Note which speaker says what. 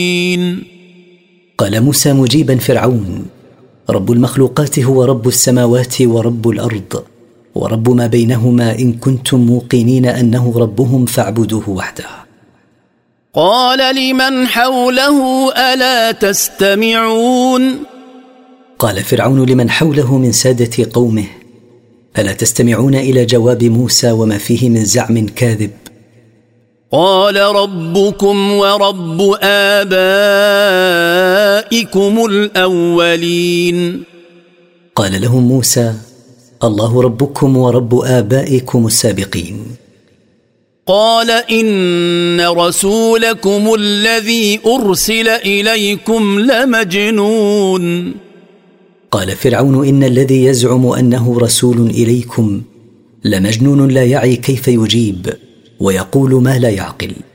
Speaker 1: قال موسى مجيبا فرعون: رب المخلوقات هو رب السماوات ورب الأرض ورب ما بينهما، إن كنتم موقنين أنه ربهم فاعبدوه وحده.
Speaker 2: قال لمن حوله ألا تستمعون؟
Speaker 1: قال فرعون لمن حوله من سادة قومه: ألا تستمعون إلى جواب موسى وما فيه من زعم كاذب؟
Speaker 2: قال ربكم ورب آبائكم الأولين.
Speaker 1: قال لهم موسى: الله ربكم ورب آبائكم السابقين.
Speaker 2: قال إن رسولكم الذي أرسل إليكم لمجنون.
Speaker 1: قال فرعون: إن الذي يزعم أنه رسول إليكم لمجنون لا يعي كيف يجيب ويقول ما لا يعقل.